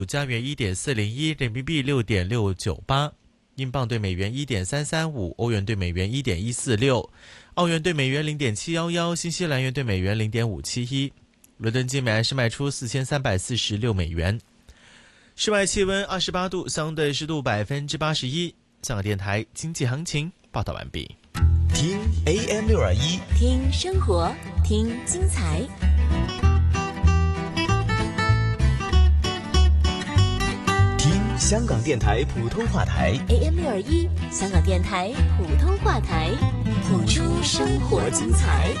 加元1.401，人民币6.698，英镑对美元1.335，欧元对美元1.146，澳元对美元0.711，新西兰元对美元0.571。伦敦金每安士卖出4346美元。室外气温28度，相对湿度81%。香港电台经济行情报道完毕。 听 AM621， 听生活，听精彩。 听香港电台普通话台 AM621，香港电台普通话台，谱出生活精彩。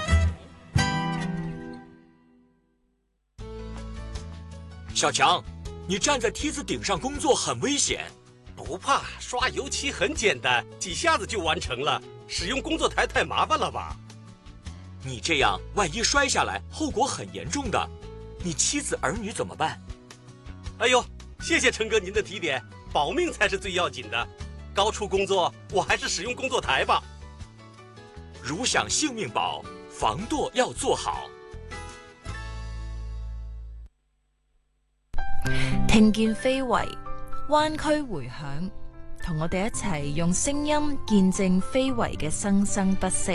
小强，你站在梯子顶上工作很危险。 不怕，刷油漆很简单，几下子就完成了。使用工作台太麻烦了吧？ 你这样万一摔下来，后果很严重的。你妻子儿女怎么办？ 哎呦，谢谢陈哥您的提点，保命才是最要紧的。高处工作，我还是使用工作台吧。 如想性命保，防堕要做好。 聽見非遺，灣區迴響，同我哋一齊用聲音見證非遺嘅生生不息。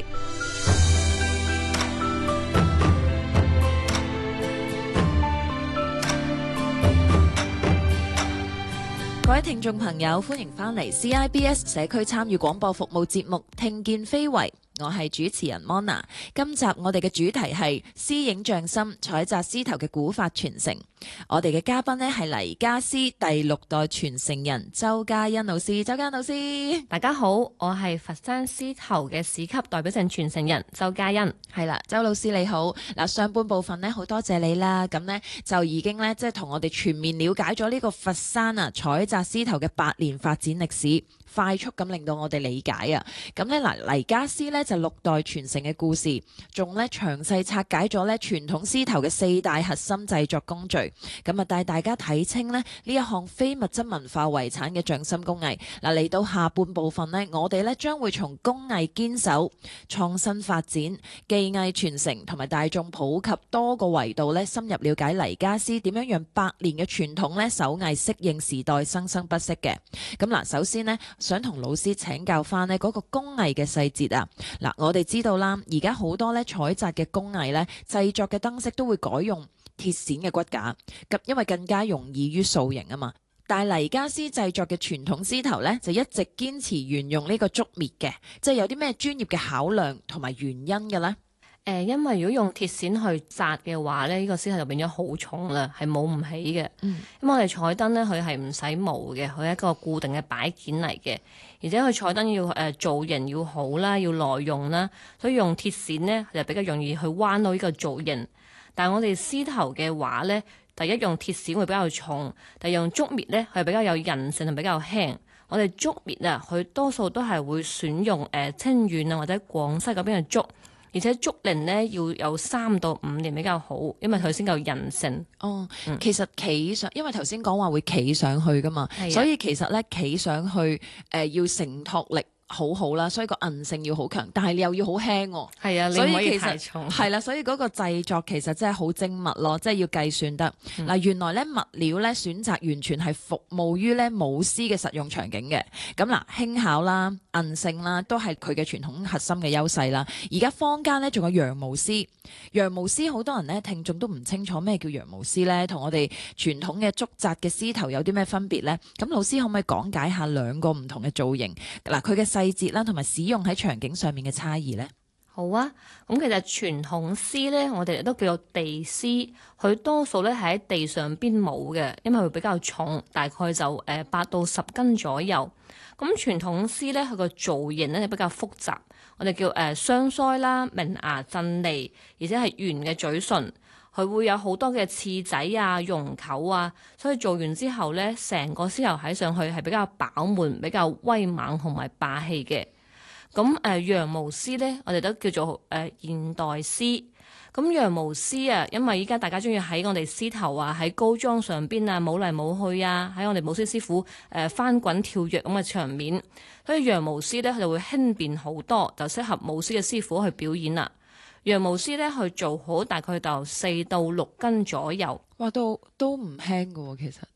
各位聽眾朋友，歡迎返嚟 CIBS 社區參與廣播服務節目《聽見非遺》。我係主持人 Mona， 今集我哋嘅主題係絲影匠心採摘絲頭嘅古法傳承。我哋嘅嘉賓呢係黎家絲第6代傳承人周嘉欣老師。周嘉欣老師， 大家好，我係佛山絲頭嘅市級代表性傳承人周嘉欣。 係啦，周老師你好。嗱，上半部分呢好多謝你啦，咁呢就已經呢即係同我哋全面了解咗呢個佛山啊採摘絲頭嘅100年發展歷史。快速咁令到我哋理解啊！咁咧嗱，黎家絲咧就6代傳承嘅故事，仲咧詳細拆解咗咧傳統絲頭嘅4大核心製作工序，咁啊帶大家睇清咧呢一項非物質文化遺產嘅匠心工藝。嗱，嚟到下半部分呢，我哋咧將會從工藝堅守、創新發展、技藝傳承同埋大眾普及多個維度咧，深入了解黎家絲點樣讓100年嘅傳統咧手藝適應時代，生生不息嘅。咁嗱，首先呢，想同老師請教翻呢嗰個工藝嘅細節啊！嗱，我哋知道啦，而家好多咧採摘嘅工藝咧，製作嘅燈飾都會改用鐵線嘅骨架，咁因為更加容易於塑形啊嘛。但係黎家絲製作嘅傳統絲頭咧，就一直堅持沿用呢個竹篾嘅，即係有啲咩專業嘅考量同埋原因嘅咧？ 因為如果用鐵線去紮嘅話咧，呢個絲頭就變咗好重啦，係冇唔起嘅。咁我哋彩燈咧，佢係唔使模嘅，佢係一個固定嘅擺件嚟嘅，而且佢彩燈要造型要好啦，要耐用啦，所以用鐵線咧就比較容易去彎到呢個造型。但係我哋絲頭嘅話咧，第一用鐵線會比較重，第二用竹篾咧佢係比較有韌性同比較輕。我哋竹篾啊，佢多數都係會選用清遠啊或者廣西嗰邊嘅竹。而且竹齡咧要有3到5年比較好，因為佢先夠韌性。 其實企上，因為頭先講話會企上去噶嘛，所以其實咧企上去要承托力好好啦，所以個韌性要好強，但係你又要好輕喎。 係啊，你唔可以太重。 係啦，所以嗰個製作其實真係好精密咯，即係要計算得。嗱，原來咧物料咧選擇完全係服務於咧舞絲嘅實用場景嘅。咁嗱，輕巧啦、韌性啦，都係佢嘅傳統核心嘅優勢啦。而家坊間咧仲有羊毛絲，羊毛絲好多人咧聽眾都唔清楚咩叫羊毛絲咧，同我哋傳統嘅竹紮嘅絲頭有啲咩分別咧？咁老師可唔可以講解下2個唔同嘅造型？嗱，佢嘅細節啦，同埋使用喺場景上面嘅差異呢？ 好啊，咁其實傳統絲呢，我哋都叫做地絲，佢多數咧係喺地上邊舞嘅，因為佢比較重，大概就8到10斤左右。咁傳統絲呢，佢個造型咧就比較複雜，我哋叫雙腮啦、明牙鎮脷，而且係圓嘅嘴唇。佢會有好多嘅刺仔啊、絨球啊，所以做完之後咧，成個絲頭睇上去係比較飽滿、比較威猛同埋霸氣嘅。咁羊毛絲咧，我哋都叫做現代絲。咁羊毛絲啊，因為依家大家中意喺我哋絲頭啊，喺高裝上邊啊，舞嚟舞去啊，喺我哋舞絲師傅翻滾跳躍咁嘅場面，所以羊毛絲咧佢就會輕便好多，就適合舞絲嘅師傅去表演啦。羊毛絲咧去做好大概就4到6斤左右。 哇，都唔輕㗎喎，其實。